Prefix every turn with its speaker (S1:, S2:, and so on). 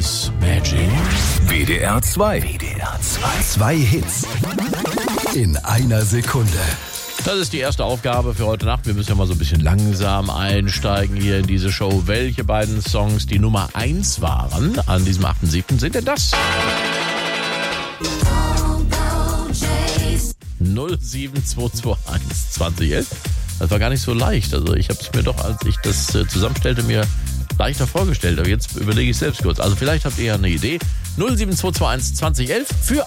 S1: is Magic.
S2: WDR 2. WDR 2. 2 Hits in einer Sekunde.
S1: Das ist die erste Aufgabe für heute Nacht. Wir müssen ja mal so ein bisschen langsam einsteigen hier in diese Show. Welche beiden Songs die Nummer 1 waren an diesem 8.7. sind denn das? 07221 2011. Das war gar nicht so leicht. Also ich habe es mir doch, als ich das zusammenstellte, mir leichter vorgestellt. Aber jetzt überlege ich selbst kurz. Also vielleicht habt ihr ja eine Idee. 07221 2011 für